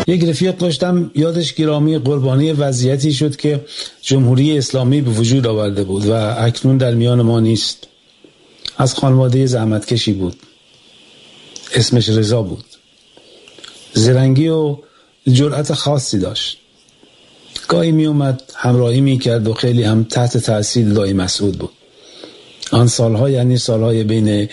یک رفیق داشتم یادش گرامی، قربانی وضعیتی شد که جمهوری اسلامی به وجود آورده بود و اکنون در میان ما نیست. از خانواده زحمتکشی بود، اسمش رضا بود. زرنگی و جرأت خاصی داشت. گاهی می اومد همراهی می کرد و خیلی هم تحت تأثیر دایی مسعود بود. آن سالها، یعنی سالهای بین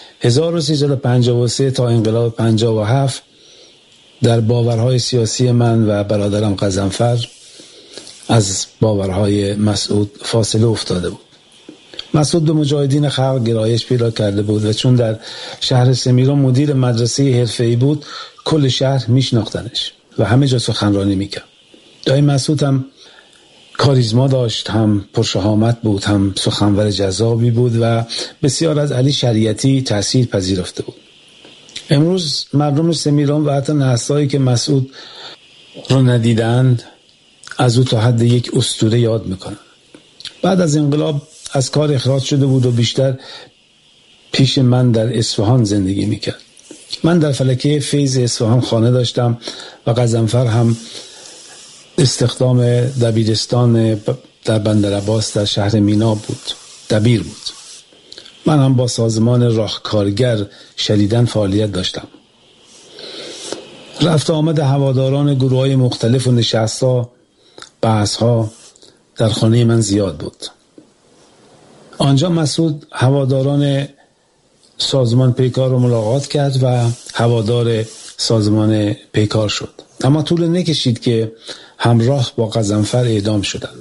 1353 تا انقلاب 57، در باورهای سیاسی من و برادرم غضنفر از باورهای مسعود فاصله افتاده بود. مسعود به مجاهدین خلق گرایش پیدا کرده بود و چون در شهر سمیران مدیر مدرسه حرفه‌ای بود، کل شهر میشناختنش و همه جا سخنرانی میکرد. دایی مسعود هم کاریزما داشت، هم پرشهامت بود، هم سخنور جذابی بود و بسیار از علی شریعتی تأثیر پذیرفته بود. امروز مردم سمیران و حتی نسل‌هایی که مسعود رو ندیدند از او تا حد یک اسطوره یاد میکنن. بعد از انقلاب از کار اخراج شده بود و بیشتر پیش من در اصفهان زندگی میکرد. من در فلکه فیض اصفهان خانه داشتم و غضنفر هم استخدام دبیرستان در بندرعباس در شهر مینا بود، دبیر بود. من هم با سازمان راهکارگر شدیداً فعالیت داشتم. رفت آمد هواداران گروه‌های مختلف و نشست‌ها، بحث‌ها در خانه من زیاد بود. آنجا مسعود هواداران سازمان پیکار رو ملاقات کرد و هوادار سازمان پیکار شد. اما طول نکشید که همراه با غضنفر اعدام شدند.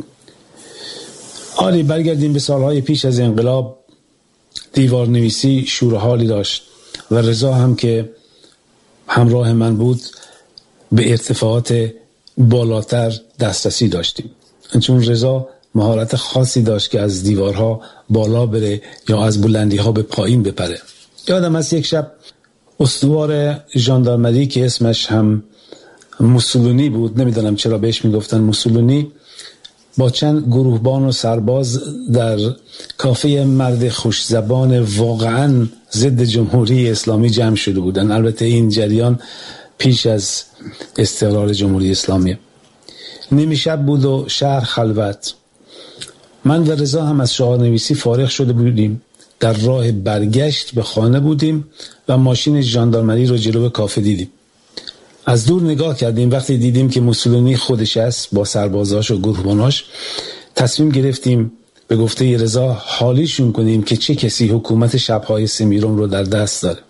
آری برگردیم به سالهای پیش از انقلاب. دیوار نویسی شور و حالی داشت و رضا هم که همراه من بود به ارتفاعات بالاتر دسترسی داشتیم، چون رضا مهارت خاصی داشت که از دیوارها بالا بره یا از بلندی‌ها به پایین بپره. یادم از یک شب استوار ژاندارمری که اسمش هم موسولونی بود، نمیدونم چرا بهش میگفتن موسولونی، با چند گروهبان و سرباز در کافه مرد خوش زبان واقعاً ضد جمهوری اسلامی جمع شده بودن. البته این جریان پیش از استقرار جمهوری اسلامی. نیمه شب بود و شهر خلوت. من و رضا هم از شعارنویسی فارغ شده بودیم. در راه برگشت به خانه بودیم و ماشین ژاندارمری رو جلو کافه دیدیم. از دور نگاه کردیم. وقتی دیدیم که موسولونی خودش است با سربازاش و گروهباناش، تصمیم گرفتیم به گفته رضا حالیشون کنیم که چه کسی حکومت شبهای سمیران رو در دست داره.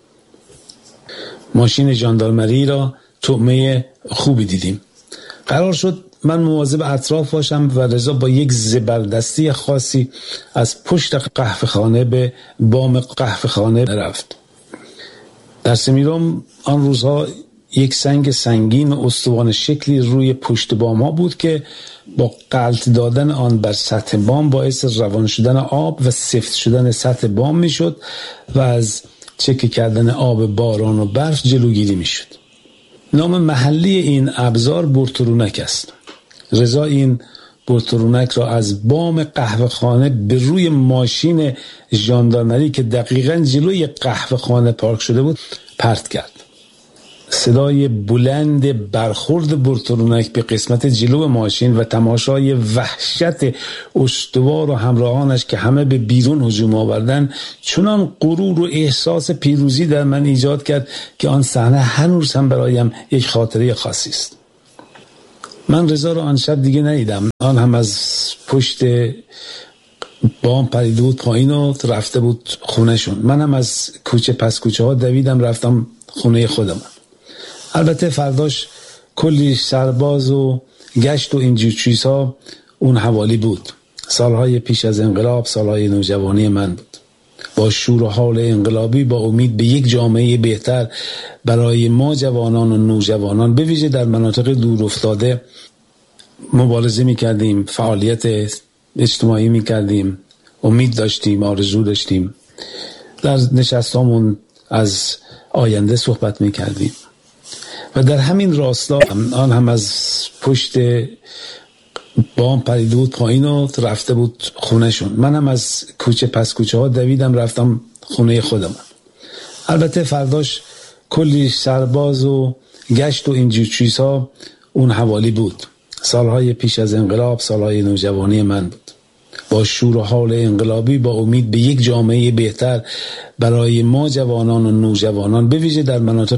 ماشین ژاندارمری را طعمه خوبی دیدیم. قرار شد من مواظب اطراف باشم و رضا با یک زبردستی خاصی از پشت قهوه‌خانه به بام قهوه‌خانه رفت. در سمیران آن روزها یک سنگ سنگین و استوانه شکلی روی پشت بام ها بود که با غلط دادن آن بر سطح بام باعث روان شدن آب و سفت شدن سطح بام می شد و از چکه کردن آب باران و برف جلوگیری می شد. نام محلی این ابزار برترونک است. رضا این برترونک را از بام قهوه خانه به روی ماشین ژاندارمری که دقیقاً جلوی قهوه خانه پارک شده بود پرت کرد. صدای بلند برخورد برترونک به قسمت جلو ماشین و تماشای وحشت استوار و همراهانش که همه به بیرون هجوم آوردن چنان غرور و احساس پیروزی در من ایجاد کرد که آن صحنه هنوز هم برایم یک خاطره خاصی است. من رضا را آن شب دیگه ندیدم. آن هم از پشت بام پریده بود پایین و رفته بود خونه شون. من هم از کوچه پس کوچه ها دویدم رفتم خونه خودم. البته فرداش کلی سرباز و گشت و اینجور چیزها اون حوالی بود. سالهای پیش از انقلاب سالهای نوجوانی من بود. با شور و حال انقلابی، با امید به یک جامعه بهتر برای ما جوانان و نوجوانان، به ویژه در مناطق دور افتاده، مبارزه می‌کردیم، فعالیت اجتماعی می‌کردیم، امید داشتیم، آرزو داشتیم. در نشستامون از آینده صحبت می‌کردیم. و در همین راستا آن هم از پشت بام پریده بود پایین و رفته بود خونه شون. من هم از کوچه پس کوچه ها دویدم رفتم خونه خودم. البته فرداش کلی سرباز و گشت و اینجور چیزها اون حوالی بود. سالهای پیش از انقلاب سالهای نوجوانی من بود. با شور و حال انقلابی، با امید به یک جامعه بهتر برای ما جوانان و نوجوانان، به ویژه در مناطق